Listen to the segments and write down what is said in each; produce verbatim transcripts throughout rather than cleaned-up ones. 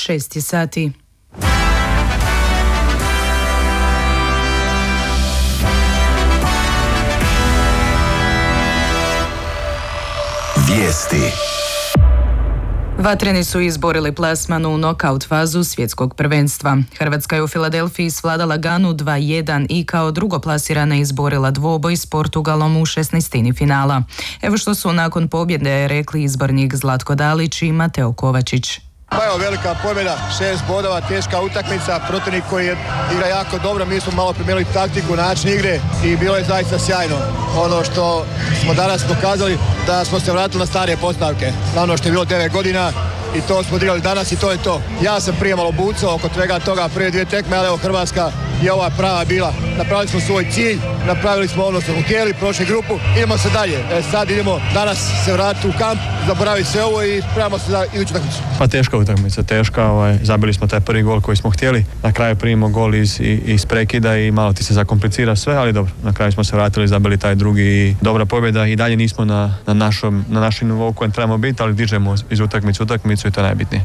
šest je sati. Vijesti. Vatreni su izborili plasman u nokaut fazu svjetskog prvenstva. Hrvatska je u Filadelfiji svladala Ganu dva jedan i kao drugoplasirana izborila dvoboj s Portugalom u šesnaestini finala. Evo što su nakon pobjede rekli izbornik Zlatko Dalić i Mateo Kovačić. Pa evo, velika pobjeda, šest bodova, teška utakmica, protivnik koji je igra jako dobro, mi smo malo promijenili taktiku, način igre i bilo je zaista sjajno. Ono što smo danas pokazali da smo se vratili na stare postavke, na ono što je bilo devet godina i to smo odigrali danas i to je to. Ja sam prije malo bucao oko svega toga prije dvije tekme, ali evo Hrvatska je ova prava bila. Napravili smo svoj cilj, napravili smo ono što smo htjeli, prošli grupu, idemo se dalje. E, sad idemo danas se vratiti u kamp, zaboraviti sve ovo i spremamo se za iduću utakmicu. Pa teška utakmica, teška, ovaj, zabili smo taj prvi gol koji smo htjeli, na kraju primimo gol iz, iz prekida i malo ti se zakomplicira sve, ali dobro, na kraju smo se vratili, zabili taj drugi i dobra pobjeda i dalje nismo na, na, našom, na našem nivou kojem trebamo biti, ali dižemo iz utakmicu utakmicu i to je najbitnije.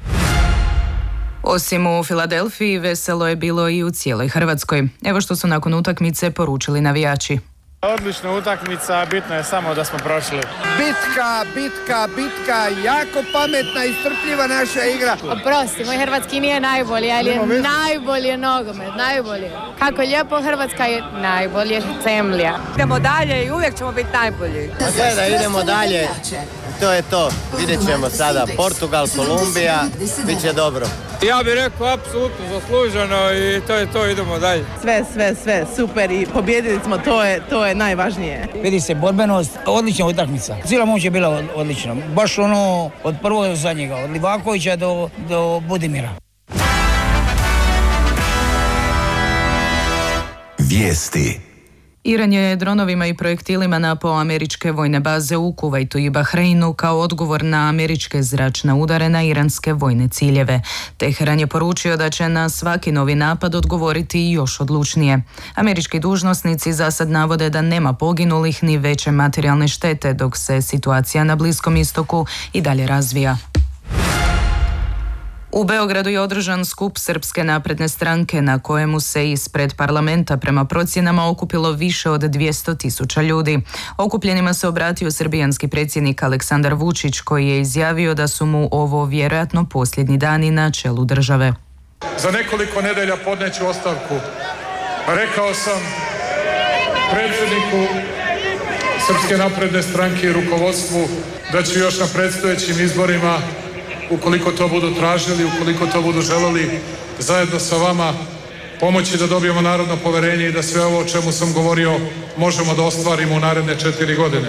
Osim u Filadelfiji, veselo je bilo i u cijeloj Hrvatskoj. Evo što su nakon utakmice poručili navijači. Odlična utakmica, bitno je samo da smo prošli. Bitka, bitka, bitka, jako pametna i strpljiva naša igra. Oprosti, moj hrvatski nije najbolji, ali je najbolji nogomet, najbolji. Kako lijepo, Hrvatska je najbolje zemlja. Idemo dalje i uvijek ćemo biti najbolji. Gleda, idemo dalje. To je to. Vidjet ćemo sada Portugal, Kolumbija, bit će dobro. Ja bih rekao apsolutno zasluženo i to je to, idemo dalje. Sve, sve, sve, super i pobjedili smo, to je, to je najvažnije. Vidi se borbenost, odlična utakmica. Cijela moć je bila odlična. Baš ono od prvog do zadnjega, od Livakovića do, do Budimira. Vijesti. Iran je dronovima i projektilima napao američke vojne baze u Kuvajtu i Bahreinu kao odgovor na američke zračne udare na iranske vojne ciljeve. Teheran je poručio da će na svaki novi napad odgovoriti još odlučnije. Američki dužnosnici za sad navode da nema poginulih ni veće materijalne štete, dok se situacija na Bliskom istoku i dalje razvija. U Beogradu je održan skup Srpske napredne stranke na kojemu se ispred parlamenta prema procjenama okupilo više od dvjesto tisuća ljudi. Okupljenima se obratio srbijanski predsjednik Aleksandar Vučić koji je izjavio da su mu ovo vjerojatno posljednji dani na čelu države. Za nekoliko nedelja podneću ostavku. Rekao sam predsjedniku Srpske napredne stranke i rukovodstvu da ću još na predstojećim izborima, ukoliko to budu tražili, ukoliko to budu želeli, zajedno sa vama pomoći da dobijemo narodno poverenje i da sve ovo o čemu sam govorio možemo da ostvarimo u naredne četiri godine.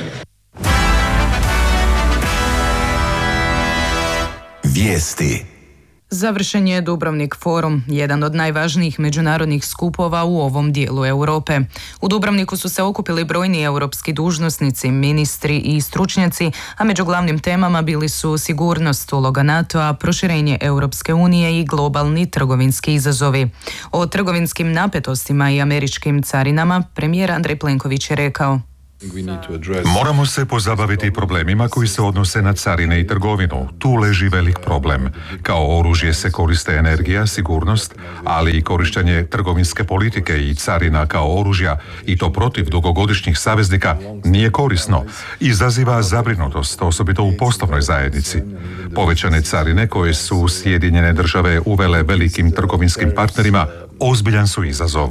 Vijesti. Završen je Dubrovnik forum, jedan od najvažnijih međunarodnih skupova u ovom dijelu Europe. U Dubrovniku su se okupili brojni europski dužnosnici, ministri i stručnjaci, a među glavnim temama bili su sigurnost, uloga NATO-a, proširenje Europske unije i globalni trgovinski izazovi. O trgovinskim napetostima i američkim carinama premijer Andrej Plenković je rekao: Moramo se pozabaviti problemima koji se odnose na carine i trgovinu. Tu leži velik problem. Kao oružje se koriste energija, sigurnost, ali i korištenje trgovinske politike i carina kao oružja, i to protiv dugogodišnjih saveznika, nije korisno. Izaziva zabrinutost, osobito u poslovnoj zajednici. Povećane carine koje su Sjedinjene države uvele velikim trgovinskim partnerima ozbiljan su izazov.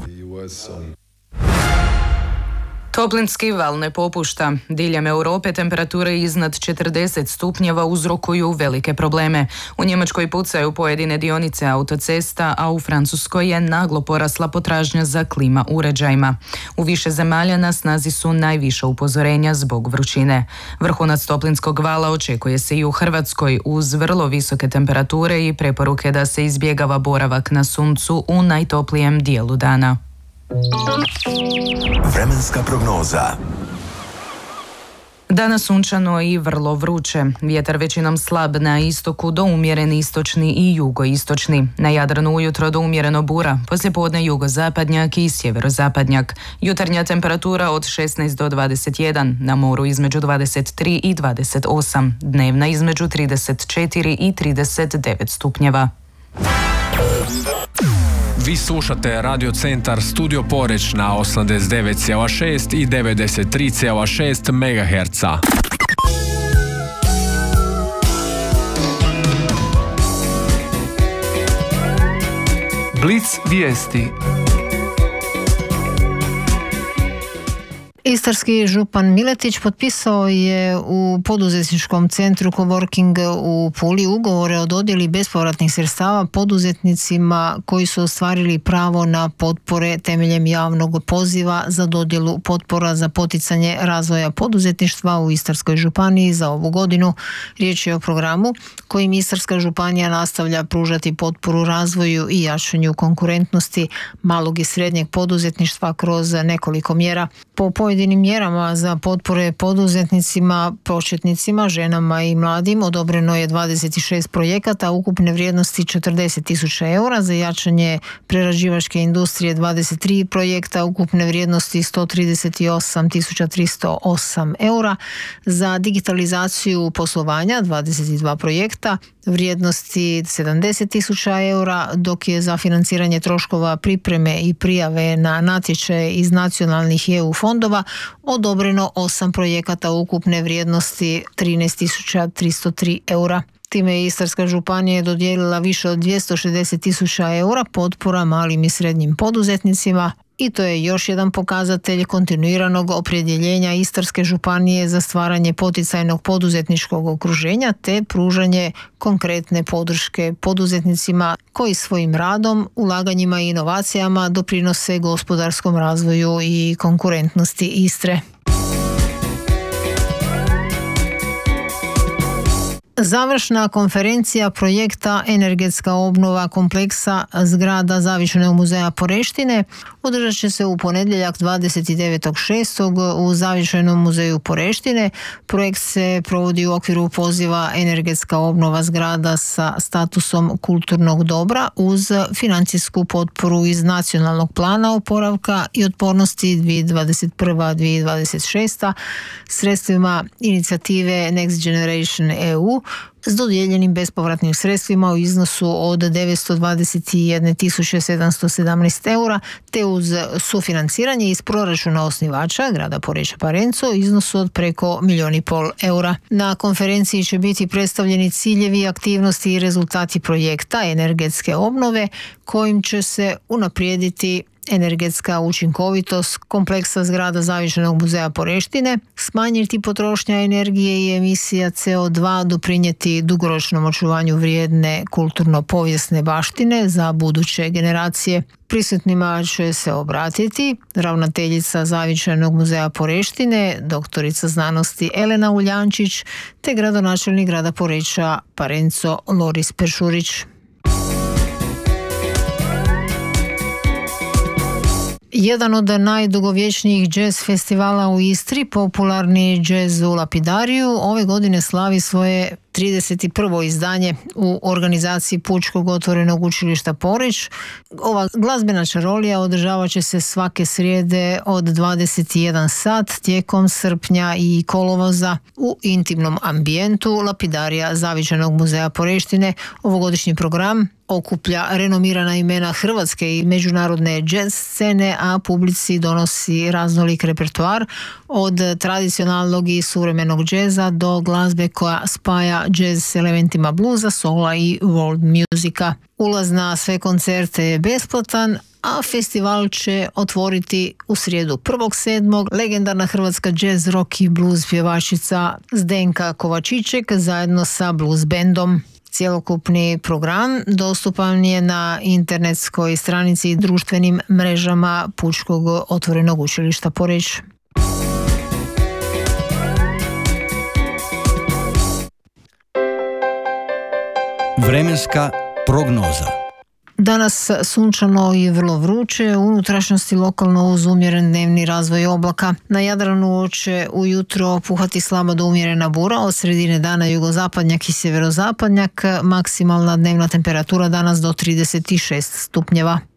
Toplinski val ne popušta. Diljem Europe temperature iznad četrdeset stupnjeva uzrokuju velike probleme. U Njemačkoj pucaju pojedine dionice autocesta, a u Francuskoj je naglo porasla potražnja za klima uređajima. U više zemalja na snazi su najviša upozorenja zbog vrućine. Vrhunac toplinskog vala očekuje se i u Hrvatskoj uz vrlo visoke temperature i preporuke da se izbjegava boravak na suncu u najtoplijem dijelu dana. Vremenska prognoza. Danas sunčano i vrlo vruće. Vjetar većinom slab na istoku do umjeren istočni i jugoistočni. Na Jadranu ujutro do umjereno bura, poslijepodne jugozapadnjak i sjeverozapadnjak. Jutarnja temperatura od šesnaest do dvadeset jedan, na moru između dvadeset tri i dvadeset osam, dnevna između trideset četiri i trideset devet stupnjeva. Vi slušate Radio Centar Studio Poreć na osamdeset devet zarez šest i devedeset tri zarez šest megaherca. Blic vijesti. Istarski župan Miletić potpisao je u poduzetničkom centru Coworking u Puli ugovore o dodjeli bespovratnih sredstava poduzetnicima koji su ostvarili pravo na potpore temeljem javnog poziva za dodjelu potpora za poticanje razvoja poduzetništva u Istarskoj županiji za ovu godinu. Riječ je o programu kojim Istarska županija nastavlja pružati potporu razvoju i jačanju konkurentnosti malog i srednjeg poduzetništva kroz nekoliko mjera. Po pojedinim mjerama za potpore poduzetnicima, početnicima, ženama i mladim odobreno je dvadeset šest projekata ukupne vrijednosti četrdeset tisuća eura, za jačanje prerađivačke industrije dvadeset tri projekta ukupne vrijednosti sto trideset osam tisuća tristo osam eura, za digitalizaciju poslovanja dvadeset dva projekta vrijednosti sedamdeset tisuća eura, dok je za financiranje troškova pripreme i prijave na natječaje iz nacionalnih E U fondova odobreno osam projekata ukupne vrijednosti trinaest tisuća tristo tri eura. Time je Istarska županija dodijelila više od dvjesto šezdeset tisuća eura potpora malim i srednjim poduzetnicima i to je još jedan pokazatelj kontinuiranog opredjeljenja Istarske županije za stvaranje poticajnog poduzetničkog okruženja te pružanje konkretne podrške poduzetnicima koji svojim radom, ulaganjima i inovacijama doprinose gospodarskom razvoju i konkurentnosti Istre. Završna konferencija projekta Energetska obnova kompleksa zgrada Zavičajnog muzeja Poreštine održat će se u ponedjeljak dvadeset devetog šestog u Zavičajnom muzeju Poreštine. Projekt se provodi u okviru poziva Energetska obnova zgrada sa statusom kulturnog dobra uz financijsku potporu iz Nacionalnog plana oporavka i otpornosti dvije tisuće dvadeset prva do dvije tisuće dvadeset šesta sredstvima inicijative Next Generation E U s dodijeljenim bespovratnim sredstvima u iznosu od devetsto dvadeset jedne tisuće sedamsto sedamnaest eura te uz sufinanciranje iz proračuna osnivača grada Poreča Parenco u iznosu od preko milijun i pol eura. Na konferenciji će biti predstavljeni ciljevi, aktivnosti i rezultati projekta energetske obnove kojim će se unaprijediti energetska učinkovitost kompleksa zgrada Zavičajnog muzeja Poreštine, smanjiti potrošnja energije i emisija C O dva, doprinijeti dugoročnom očuvanju vrijedne kulturno-povijesne baštine za buduće generacije. Prisutnima će se obratiti ravnateljica Zavičajnog muzeja Poreštine, doktorica znanosti Elena Uljančić, te gradonačelnik grada Poreča Parenco Loris Peršurić. Jedan od najdugovječnijih jazz festivala u Istri, popularni jazz u Lapidariju, ove godine slavi svoje trideset prvo izdanje u organizaciji Pučkog otvorenog učilišta Poreč. Ova glazbena čarolija održavat će se svake srijede od dvadeset jedan sat tijekom srpnja i kolovoza u intimnom ambijentu Lapidarija Zavičajnog muzeja Poreštine. Ovogodišnji program okuplja renomirana imena hrvatske i međunarodne jazz scene, a publici donosi raznolik repertoar od tradicionalnog i suvremenog džeza do glazbe koja spaja džez s elementima bluza, sola i world musika. Ulaz na sve koncerte je besplatan, a festival će otvoriti u srijedu prvog sedmog legendarna hrvatska jazz, rock i blues pjevačica Zdenka Kovačiček zajedno sa blues bandom. Cjelokupni program dostupan je na internetskoj stranici i društvenim mrežama Pučkog otvorenog učilišta Poreč. Vremenska prognoza. Danas sunčano i vrlo vruće, u unutrašnjosti lokalno uz umjeren dnevni razvoj oblaka. Na Jadranu će ujutro puhati slaba do umjerena bura, od sredine dana jugozapadnjak i sjeverozapadnjak, maksimalna dnevna temperatura danas do trideset šest stupnjeva.